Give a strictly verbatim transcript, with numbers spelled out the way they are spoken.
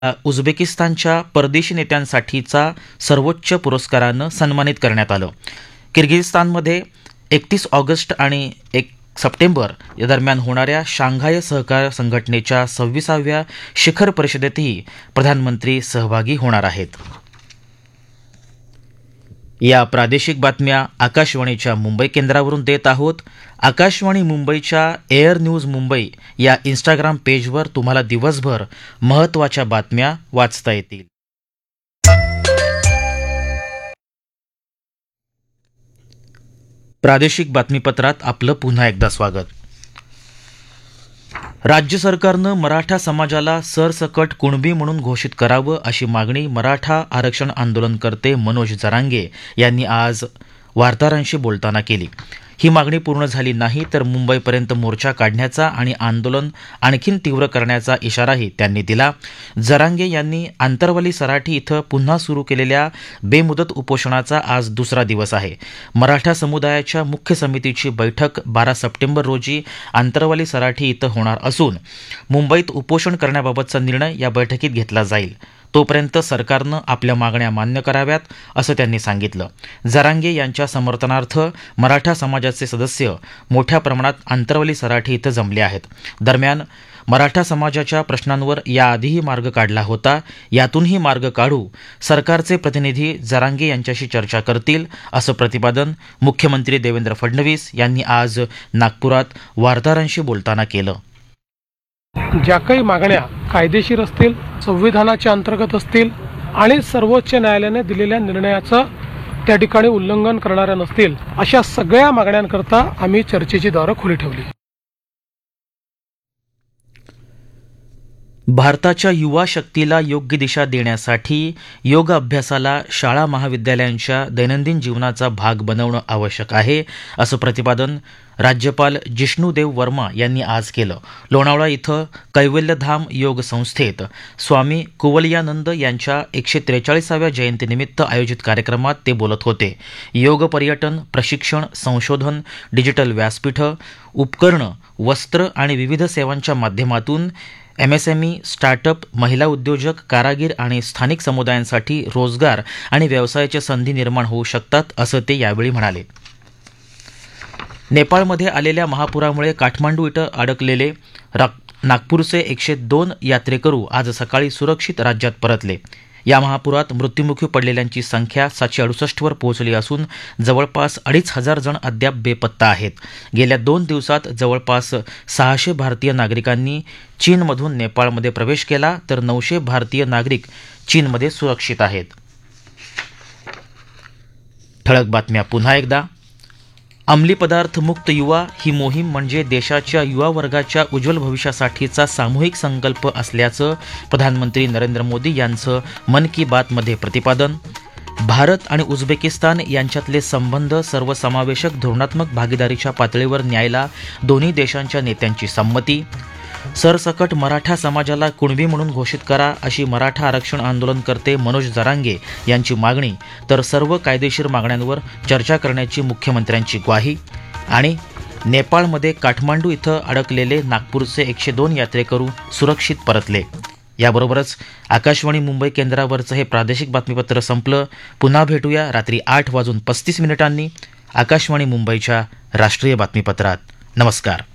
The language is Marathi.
उझबेकिस्तानच्या परदेशी नेत्यांसाठीचा सर्वोच्च पुरस्कारानं सन्मानित करण्यात आलं. किर्गिझिस्तानमध्ये एकतीस ऑगस्ट आणि एक सप्टेंबर या दरम्यान होणाऱ्या शांघाय सहकार संघटनेच्या सव्वीसाव्या शिखर परिषदेतही प्रधानमंत्री सहभागी होणार आहेत. या प्रादेशिक बातम्या आकाशवाणीच्या मुंबई केंद्रावरून देत आहोत. आकाशवाणी मुंबईच्या एअर न्यूज मुंबई या इंस्टाग्राम पेजवर तुम्हाला दिवसभर महत्त्वाच्या बातम्या वाचता येतील. प्रादेशिक बातमीपत्रात आपलं पुन्हा एकदा स्वागत. राज्य सरकारनं मराठा समाजाला सरसकट कुणबी म्हणून घोषित करावं अशी मागणी मराठा आरक्षण आंदोलनकर्ते मनोज जरांगे यांनी आज वार्ताहरांशी बोलताना केली. ही मागणी पूर्ण झाली नाही तर मुंबईपर्यंत मोर्चा काढण्याचा आणि आंदोलन आणखीन तीव्र करण्याचा इशाराही त्यांनी दिला. जरांगे यांनी आंतरवली सराठी इथं पुन्हा सुरू केलेल्या बेमुदत उपोषणाचा आज दुसरा दिवस आहे. मराठा समुदायाच्या मुख्य समितीची बैठक बारा सप्टेंबर रोजी आंतरवली सराठी इथं होणार असून मुंबईत उपोषण करण्याबाबतचा निर्णय या बैठकीत घेतला जाईल. तोपर्यंत सरकारनं आपल्या मागण्या मान्य कराव्यात असं त्यांनी सांगितलं. जरांगे यांच्या समर्थनार्थ मराठा समाजाचे सदस्य मोठ्या प्रमाणात आंतरवली सराठी इथं जमले आहेत. दरम्यान मराठा समाजाच्या प्रश्नांवर याआधीही मार्ग काढला होता. यातूनही मार्ग काढू सरकारचे प्रतिनिधी जरांगे यांच्याशी चर्चा करतील असं प्रतिपादन मुख्यमंत्री देवेंद्र फडणवीस यांनी आज नागपुरात वार्ताहरांशी बोलताना केलं. ज्या काही मागण्या कायदेशीर असतील, संविधानाच्या अंतर्गत असतील आणि सर्वोच्च न्यायालयाने दिलेल्या निर्णयाचं त्या ठिकाणी उल्लंघन करणाऱ्या नसतील, अशा सगळ्या मागण्यांकरता आम्ही चर्चेची दारं खुली ठेवली. भारताच्या युवा शक्तीला योग्य दिशा देण्यासाठी योग अभ्यासाला शाळा महाविद्यालयांच्या दैनंदिन जीवनाचा भाग बनवणं आवश्यक आहे असं प्रतिपादन राज्यपाल जिष्णुदेव वर्मा यांनी आज केलं. लोणावळा इथं कैवल्यधाम योग संस्थेत स्वामी कुवलयानंद यांच्या एकशे त्रेचाळीसाव्या जयंतीनिमित्त आयोजित कार्यक्रमात ते बोलत होते. योग पर्यटन, प्रशिक्षण, संशोधन, डिजिटल व्यासपीठं, उपकरणं, वस्त्र आणि विविध सेवांच्या माध्यमातून एमएसएमई, स्टार्टअप, महिला उद्योजक, कारागीर आणि स्थानिक समुदायांसाठी रोजगार आणि व्यवसायाच्या संधी निर्माण होऊ शकतात असं ते यावेळी म्हणाले. नेपाळमध्ये आलेल्या महापुरामुळे काठमांडू इथं अडकलेले नागपूरचे एकशे दोन यात्रेकरू आज सकाळी सुरक्षित राज्यात परतले. या महापुरात मृत्युमुखी पडलेल्यांची संख्या सातशे अडुसष्टवर पोहोचली असून जवळपास अडीच हजार जण अद्याप बेपत्ता आहेत. गेल्या दोन दिवसात जवळपास सहाशे भारतीय नागरिकांनी चीनमधून नेपाळमध्ये प्रवेश केला तर नऊशे भारतीय नागरिक चीनमध्ये सुरक्षित आहेत. ठळक बातम्या पुन्हा एकदा. अंमली पदार्थ मुक्त युवा ही मोहीम म्हणजे देशाच्या युवा वर्गाच्या उज्ज्वल भविष्यासाठीचा सामूहिक संकल्प असल्याचं प्रधानमंत्री नरेंद्र मोदी यांचं मन की बातमध्ये प्रतिपादन. भारत आणि उझबेकिस्तान यांच्यातले संबंध सर्वसमावेशक धोरणात्मक भागीदारीच्या पातळीवर न्यायला दोन्ही देशांच्या नेत्यांची संमती. सरसकट मराठा समाजाला कुणबी म्हणून घोषित करा अशी मराठा आरक्षण आंदोलनकर्ते मनोज जरांगे यांची मागणी तर सर्व कायदेशीर मागण्यांवर चर्चा करण्याची मुख्यमंत्र्यांची ग्वाही. आणि नेपाळमध्ये काठमांडू इथं अडकलेले नागपूरचे एकशे दोन यात्रेकरू सुरक्षित परतले. याबरोबरच आकाशवाणी मुंबई केंद्रावरचं हे प्रादेशिक बातमीपत्र संपलं. पुन्हा भेटूया रात्री आठ वाजून पस्तीस मिनिटांनी आकाशवाणी मुंबईच्या राष्ट्रीय बातमीपत्रात. नमस्कार.